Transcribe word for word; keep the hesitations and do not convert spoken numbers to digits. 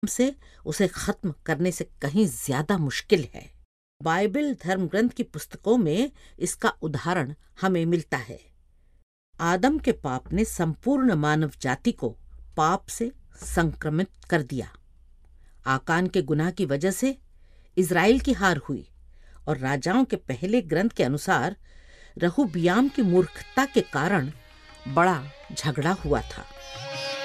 से उसे खत्म करने से कहीं ज्यादा मुश्किल है। बाइबल धर्म ग्रंथ की पुस्तकों में इसका उदाहरण हमें मिलता है। आदम के पाप ने संपूर्ण मानव जाति को पाप से संक्रमित कर दिया। आकान के गुनाह की वजह से इज़राइल की हार हुई और राजाओं के पहले ग्रंथ के अनुसार रहूबियाम की मूर्खता के कारण बड़ा झगड़ा हुआ था।